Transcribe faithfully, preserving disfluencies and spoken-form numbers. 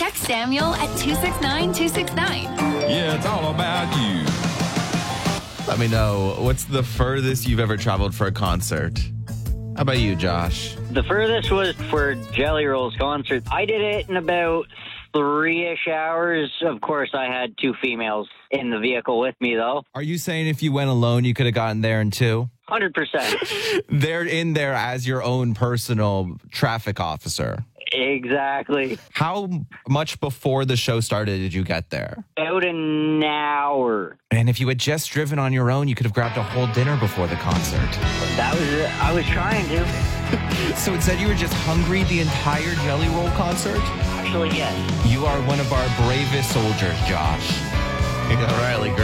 Text Samuel at two six nine two six nine. Yeah, it's all about you. Let me know, what's the furthest you've ever traveled for a concert? How about you, Josh? The furthest was for Jelly Roll's concert. I did it in about three-ish hours. Of course, I had two females in the vehicle with me, though. Are you saying if you went alone, you could have gotten there in two? one hundred percent. They're in there as your own personal traffic officer. Exactly. How much before the show started did you get there? About an hour. And if you had just driven on your own, you could have grabbed a whole dinner before the concert. That was, I was trying to. So it said you were just hungry the entire Jelly Roll concert? Actually, yes. You are one of our bravest soldiers, Josh. All right,